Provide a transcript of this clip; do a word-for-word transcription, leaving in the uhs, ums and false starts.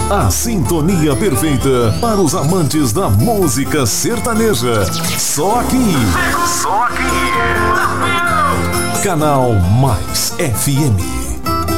A sintonia perfeita para os amantes da música sertaneja. Só aqui. Só aqui. Canal Mais F M.